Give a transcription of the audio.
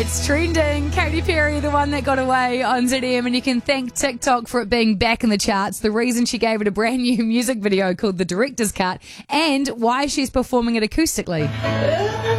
It's trending. Katy Perry, the one that got away on ZM, and you can thank TikTok for it being back in the charts. The reason she gave it a brand new music video called The Director's Cut, and why she's performing it acoustically.